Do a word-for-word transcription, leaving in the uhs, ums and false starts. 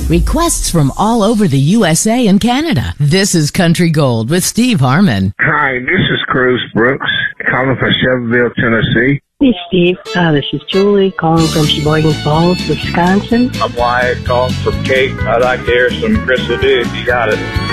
Requests from all over the U S A and Canada. This is Country Gold with Steve Harmon. Hi, this is Cruz Brooks, calling from Shelbyville, Tennessee. Hey, Steve. Uh, this is Julie calling from Sheboygan Falls, Wisconsin. I'm Wyatt calling from Cape. I'd like to hear some Chris Ledoux. You got it.